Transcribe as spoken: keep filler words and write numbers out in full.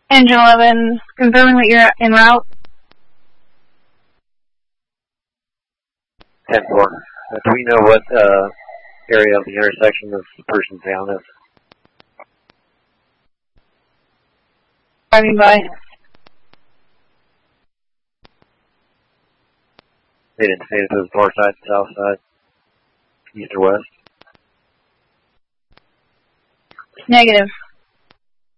Engine eleven, confirming that you're en route. ten four. Uh, do we know what uh, area of the intersection this person found is? Driving by. They didn't say if it was north side, south side, east or west? Negative.